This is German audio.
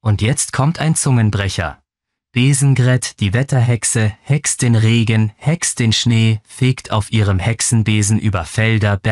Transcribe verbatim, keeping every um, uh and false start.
Und jetzt kommt ein Zungenbrecher. Besengret, die Wetterhexe, hext den Regen, hext den Schnee, fegt auf ihrem Hexenbesen über Felder,